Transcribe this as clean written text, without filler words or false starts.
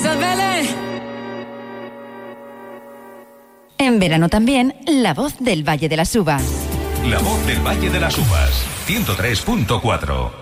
En verano también, la voz del Valle de las Uvas. La voz del Valle de las Uvas, 103.4.